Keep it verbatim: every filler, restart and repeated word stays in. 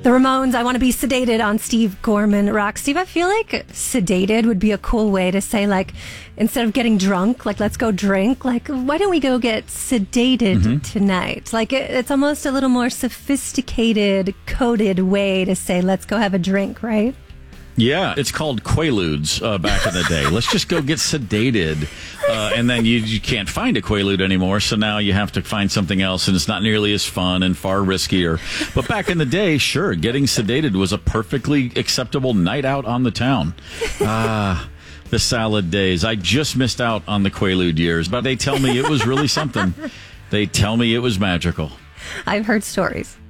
The Ramones, I Want to Be Sedated on Steve Gorman Rock. Steve, I feel like sedated would be a cool way to say, like, instead of getting drunk, like, let's go drink, like, why don't we go get sedated mm-hmm. tonight? Like, it, it's almost a little more sophisticated, coded way to say, let's go have a drink, right? Yeah, it's called Quaaludes uh, back in the day. Let's just go get sedated. Uh, and then you, you can't find a Quaalude anymore, so now you have to find something else, and it's not nearly as fun and far riskier. But back in the day, sure, getting sedated was a perfectly acceptable night out on the town. Ah, the salad days. I just missed out on the Quaalude years, but they tell me it was really something. They tell me it was magical. I've heard stories.